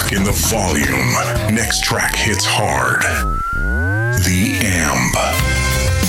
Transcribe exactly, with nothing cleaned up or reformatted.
lock in the volume. Next track hits hard. The Amp.